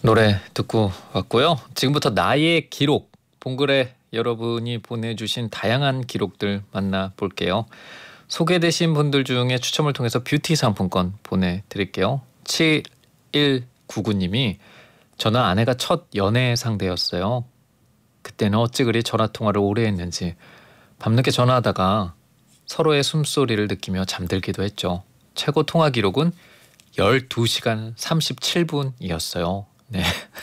노래 듣고 왔고요. 지금부터 나의 기록, 동글에 여러분이 보내주신 다양한 기록들 만나볼게요. 소개되신 분들 중에 추첨을 통해서 뷰티 상품권 보내드릴게요. 7199님이 저는 아내가 첫 연애 상대였어요. 그때는 어찌 그리 전화통화를 오래 했는지 밤늦게 전화하다가 서로의 숨소리를 느끼며 잠들기도 했죠. 최고 통화 기록은 12시간 37분이었어요. 네.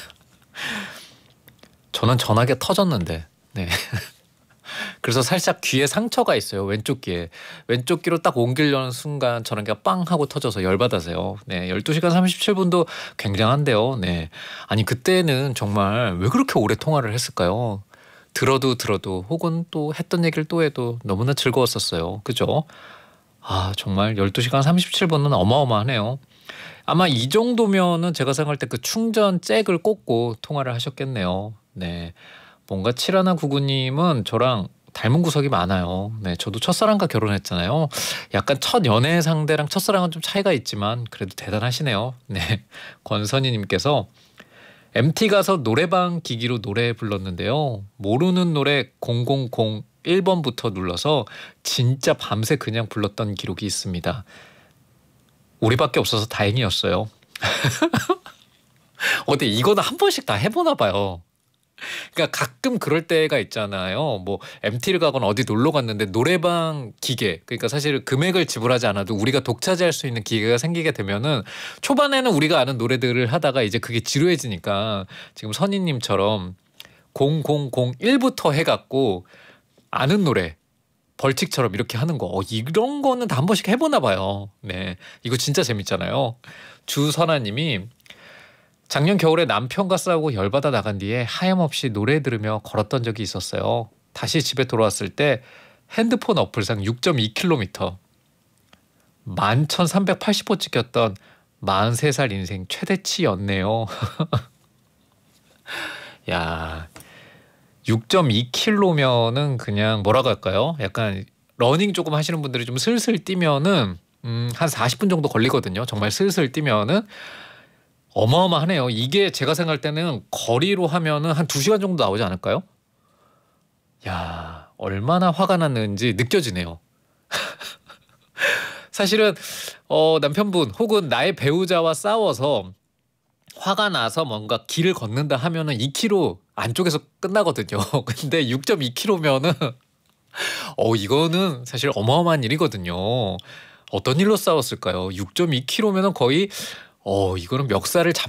저는 전화기가 터졌는데, 네. 그래서 살짝 귀에 상처가 있어요. 왼쪽 귀에. 왼쪽 귀로 딱 옮기려는 순간 전화기가 빵 하고 터져서 열받아서요. 네. 12시간 37분도 굉장한데요. 네. 아니, 그때는 정말 왜 그렇게 오래 통화를 했을까요? 들어도 혹은 또 했던 얘기를 또 해도 너무나 즐거웠었어요. 그죠? 아, 정말 12시간 37분은 어마어마하네요. 아마 이 정도면은 제가 생각할 때 그 충전 잭을 꽂고 통화를 하셨겠네요. 네. 뭔가 7199님은 저랑 닮은 구석이 많아요. 네. 저도 첫사랑과 결혼했잖아요. 약간 첫 연애 상대랑 첫사랑은 좀 차이가 있지만 그래도 대단하시네요. 네. 권선희님께서 MT 가서 노래방 기기로 노래 불렀는데요. 모르는 노래 0001번부터 눌러서 진짜 밤새 그냥 불렀던 기록이 있습니다. 우리밖에 없어서 다행이었어요. 근데 이거는 한 번씩 다 해보나 봐요. 그러니까 가끔 그럴 때가 있잖아요. 뭐 MT를 가거나 어디 놀러 갔는데 노래방 기계, 그러니까 사실 금액을 지불하지 않아도 우리가 독차지할 수 있는 기계가 생기게 되면은 초반에는 우리가 아는 노래들을 하다가 이제 그게 지루해지니까 지금 선희님처럼 0001부터 해갖고 아는 노래 벌칙처럼 이렇게 하는 거, 이런 거는 다 한 번씩 해보나 봐요. 네, 이거 진짜 재밌잖아요. 주선아님이 작년 겨울에 남편과 싸우고 열받아 나간 뒤에 하염없이 노래 들으며 걸었던 적이 있었어요. 다시 집에 돌아왔을 때 핸드폰 어플상 6.2km 11,380보 찍혔던 43살 인생 최대치였네요. 야, 6.2km면은 그냥 뭐라고 할까요? 약간 러닝 조금 하시는 분들이 좀 슬슬 뛰면은 한 40분 정도 걸리거든요. 정말 슬슬 뛰면은 어마어마하네요. 이게 제가 생각할 때는 거리로 하면은 한 2시간 정도 나오지 않을까요? 야, 얼마나 화가 났는지 느껴지네요. 사실은 남편분 혹은 나의 배우자와 싸워서 화가 나서 뭔가 길을 걷는다 하면은 2km 안쪽에서 끝나거든요. 근데 6.2km면은 이거는 사실 어마어마한 일이거든요. 어떤 일로 싸웠을까요? 6.2km면은 거의 이거는 멱살을 잡